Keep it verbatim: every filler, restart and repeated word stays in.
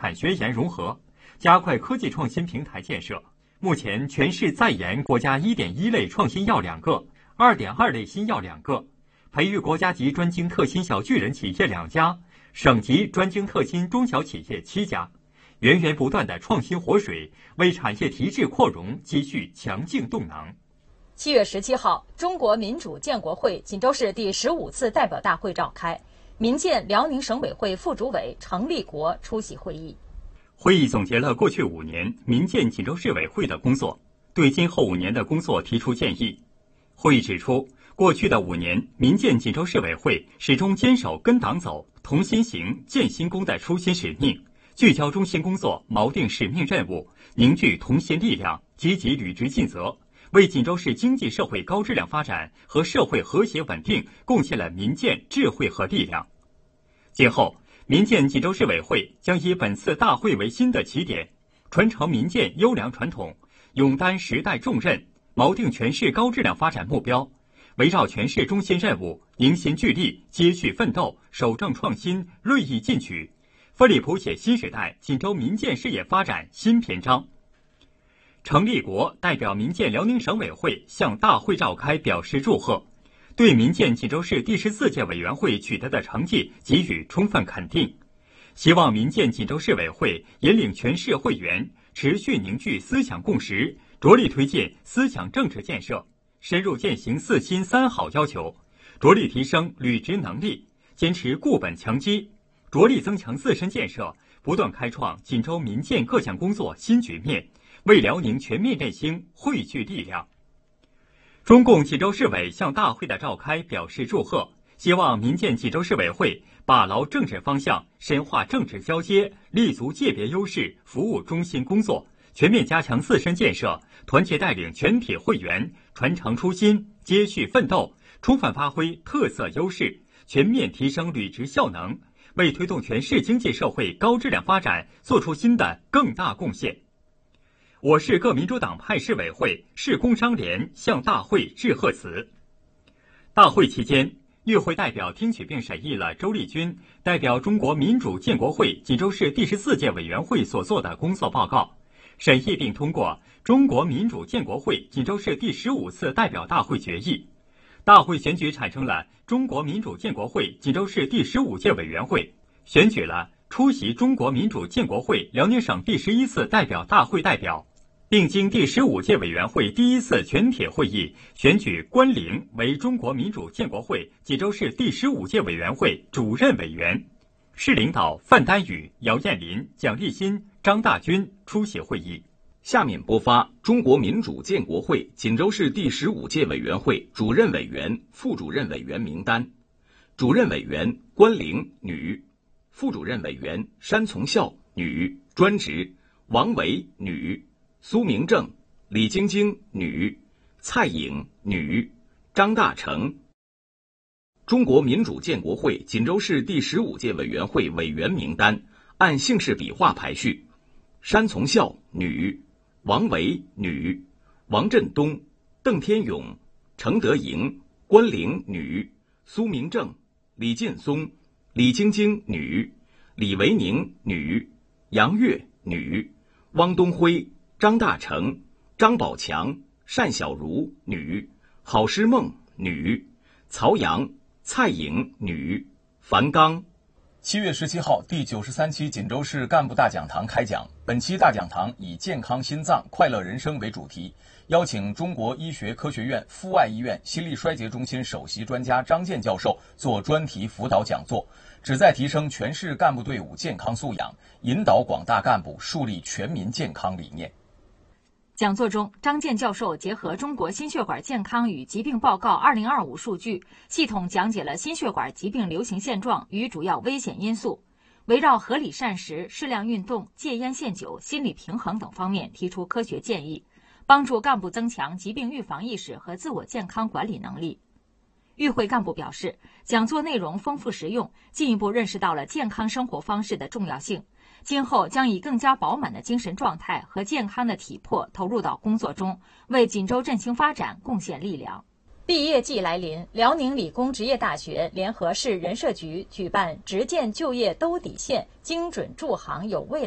产学研融合，加快科技创新平台建设。目前，全市在研国家 一点一 类创新药两个， 二点二 类新药两个，培育国家级专精特新小巨人企业两家，省级专精特新中小企业七家。源源不断的创新活水，为产业提质扩容积蓄强劲动能。 七月十七号，中国民主建国会锦州市第十五次代表大会召开，民建辽宁省委会副主委程立国出席会议。 会议总结了过去五年民建锦州市委会的工作，对今后五年的工作提出建议。会议指出，过去的五年，民建锦州市委会始终坚守跟党走、同心行、建新功的初心使命，聚焦中心工作，锚定使命任务，凝聚同心力量，积极履职尽责，为锦州市经济社会高质量发展和社会和谐稳定贡献了民建智慧和力量。今后，民建锦州市委会将以本次大会为新的起点，传承民建优良传统，勇担时代重任，锚定全市高质量发展目标，围绕全市中心任务，凝心聚力，接续奋斗，守正创新，锐意进取，奋力谱写新时代锦州民建事业发展新篇章。程立国代表民建辽宁省委会向大会召开表示祝贺，对民建锦州市第十四届委员会取得的成绩给予充分肯定，希望民建锦州市委会引领全市会员持续凝聚思想共识，着力推进思想政治建设，深入践行四新三好要求，着力提升履职能力，坚持固本强基，着力增强自身建设，不断开创锦州民建各项工作新局面，为辽宁全面振兴汇聚力量。中共锦州市委向大会的召开表示祝贺，希望民建锦州市委会把牢政治方向，深化政治交接，立足界别优势，服务中心工作，全面加强自身建设，团结带领全体会员传承初心，接续奋斗，充分发挥特色优势，全面提升履职效能，为推动全市经济社会高质量发展做出新的更大贡献。我市各民主党派市委会、市工商联向大会致贺词。大会期间，与会代表听取并审议了周立军代表中国民主建国会锦州市第十四届委员会所做的工作报告，审议并通过中国民主建国会锦州市第十五次代表大会决议。大会选举产生了中国民主建国会锦州市第十五届委员会，选举了出席中国民主建国会辽宁省第十一次代表大会代表，并经第十五届委员会第一次全体会议选举关凌为中国民主建国会锦州市第十五届委员会主任委员。市领导范丹宇、姚艳林、蒋立新、张大军出席会议。 下面播发中国民主建国会锦州市第十五届委员会主任委员、副主任委员名单。主任委员关凌，女；副主任委员山从孝，女，专职；王维，女；苏明正、李晶晶，女；蔡颖，女；张大成。中国民主建国会锦州市第十五届委员会委员名单按姓氏笔画排序：山从孝，女；王维，女；王振东、邓天勇、程德莹、关凌，女；苏明正、李劲松、李晶晶，女；李维宁，女；杨月，女；汪东辉、张大成、张宝强、单小茹，女；郝诗梦，女；曹阳、蔡颖，女；樊刚。 七月十七号，第九十三期锦州市干部大讲堂开讲。本期大讲堂以健康心脏、快乐人生为主题，邀请中国医学科学院阜外医院心力衰竭中心首席专家张健教授做专题辅导讲座，旨在提升全市干部队伍健康素养，引导广大干部树立全民健康理念。 讲座中，张健教授结合中国心血管健康与疾病报告二零二五数据，系统讲解了心血管疾病流行现状与主要危险因素，围绕合理膳食、适量运动、戒烟限酒、心理平衡等方面提出科学建议，帮助干部增强疾病预防意识和自我健康管理能力。与会干部表示，讲座内容丰富实用，进一步认识到了健康生活方式的重要性。今后将以更加饱满的精神状态和健康的体魄投入到工作中，为锦州振兴发展贡献力量。毕业季来临，辽宁理工职业大学联合市人社局举办“职建就业兜底线，精准助行有未来”。